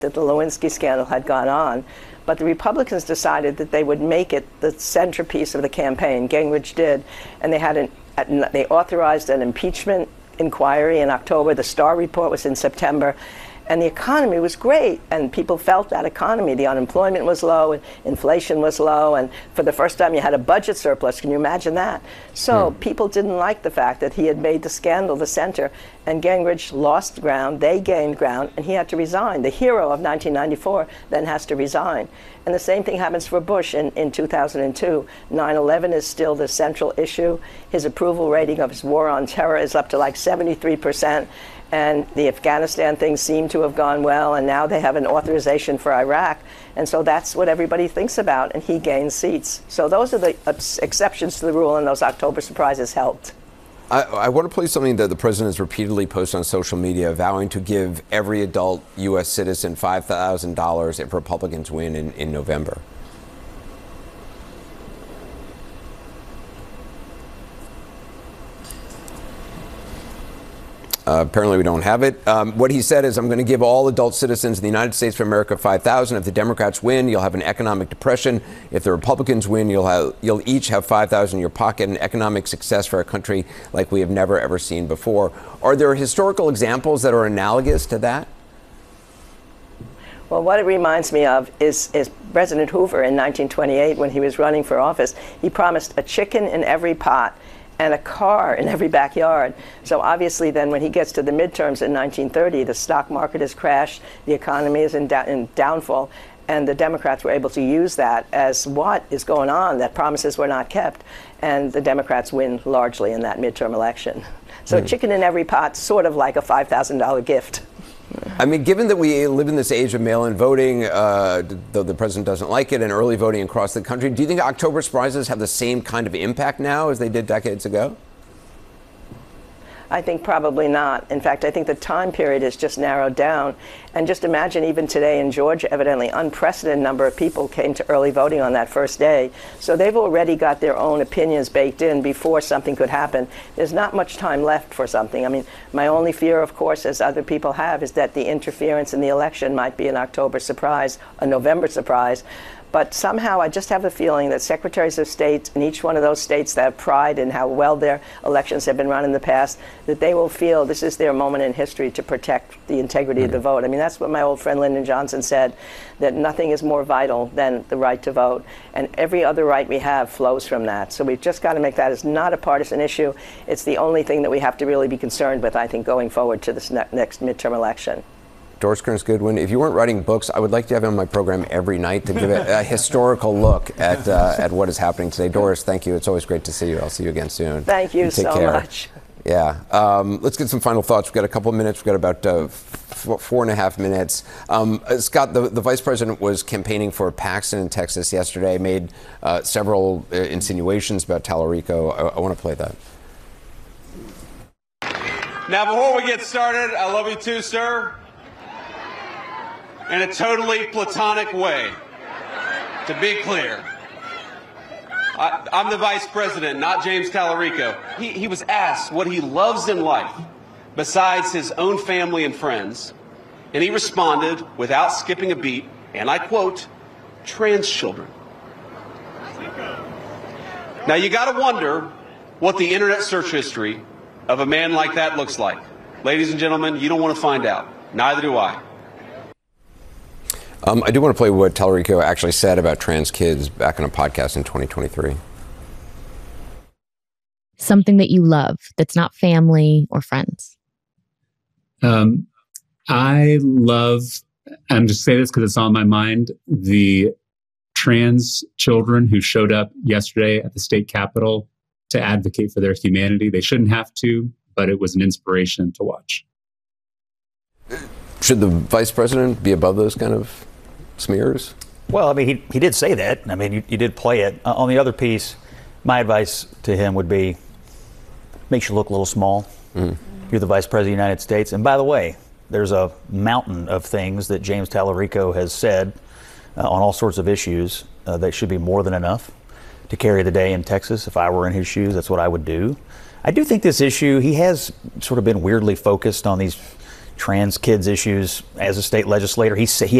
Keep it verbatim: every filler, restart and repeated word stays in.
that the Lewinsky scandal had gone on, but the Republicans decided that they would make it the centerpiece of the campaign. Gingrich did, and they had an, they authorized an impeachment inquiry in October. The Starr report was in September. And the economy was great, and people felt that economy. The unemployment was low, and inflation was low, and for the first time you had a budget surplus. Can you imagine that? So mm. people didn't like the fact that he had made the scandal the center, and Gingrich lost ground, they gained ground, and he had to resign. The hero of nineteen ninety-four then has to resign. And the same thing happens for Bush in, in two thousand two. nine eleven is still the central issue. His approval rating of his war on terror is up to like seventy-three percent. And the Afghanistan things seem to have gone well, and now they have an authorization for Iraq. And so that's what everybody thinks about, and he gains seats. So those are the exceptions to the rule, and those October surprises helped. I, I want to play something that the president has repeatedly posted on social media, vowing to give every adult U S citizen five thousand dollars if Republicans win in, in November. Uh, apparently we don't have it. Um, what he said is, I'm going to give all adult citizens in the United States of America five thousand dollars. If the Democrats win, you'll have an economic depression. If the Republicans win, you'll have you'll each have five thousand dollars in your pocket, an economic success for our country like we have never, ever seen before. Are there historical examples that are analogous to that? Well, what it reminds me of is, is President Hoover in nineteen twenty-eight, when he was running for office. He promised a chicken in every pot and a car in every backyard. So obviously then when he gets to the midterms in nineteen thirty, the stock market has crashed, the economy is in, da in downfall, and the Democrats were able to use that as what is going on, that promises were not kept, and the Democrats win largely in that midterm election. So mm. chicken in every pot, sort of like a five thousand dollar gift. I mean, given that we live in this age of mail-in voting, uh, though the president doesn't like it, and early voting across the country, do you think October surprises have the same kind of impact now as they did decades ago? I think probably not. In fact, I think the time period is just narrowed down. And just imagine, even today in Georgia, evidently unprecedented number of people came to early voting on that first day. So they've already got their own opinions baked in before something could happen. There's not much time left for something. I mean, my only fear, of course, as other people have, is that the interference in the election might be an October surprise, a November surprise. But somehow I just have a feeling that secretaries of state in each one of those states that have pride in how well their elections have been run in the past, that they will feel this is their moment in history to protect the integrity mm-hmm. of the vote. I mean, that's what my old friend Lyndon Johnson said, that nothing is more vital than the right to vote. And every other right we have flows from that. So we've just got to make that as not a partisan issue. It's the only thing that we have to really be concerned with, I think, going forward to this ne next midterm election. Doris Kearns Goodwin, if you weren't writing books, I would like to have you on my program every night to give a, a historical look at uh, at what is happening today. Doris, thank you. It's always great to see you. I'll see you again soon. Thank you, you so care. much. Yeah. Um, let's get some final thoughts. We've got a couple of minutes. We've got about uh, f four and a half minutes. Um, uh, Scott, the, the vice president was campaigning for Paxton in Texas yesterday, made uh, several uh, insinuations about Tallarico. I, I want to play that. Now, before we get started, I love you too, sir. In a totally platonic way, to be clear. I, I'm the vice president, not James Tallarico. He, he was asked what he loves in life besides his own family and friends, and he responded without skipping a beat, and I quote, trans children. Now you gotta wonder what the internet search history of a man like that looks like. Ladies and gentlemen, you don't want to find out. Neither do I. Um, I do want to play what Tallarico actually said about trans kids back on a podcast in twenty twenty-three. Something that you love that's not family or friends. Um, I love, I'm just saying this because it's on my mind, the trans children who showed up yesterday at the state capitol to advocate for their humanity. They shouldn't have to, but it was an inspiration to watch. Should the vice president be above those kind of smears? Well, I mean, he, he did say that. I mean, you, you did play it. Uh, on the other piece, my advice to him would be, makes you look a little small. Mm. You're the vice president of the United States. And by the way, there's a mountain of things that James Tallarico has said uh, on all sorts of issues uh, that should be more than enough to carry the day in Texas. If I were in his shoes, that's what I would do. I do think this issue, he has sort of been weirdly focused on these trans kids issues as a state legislator. He, he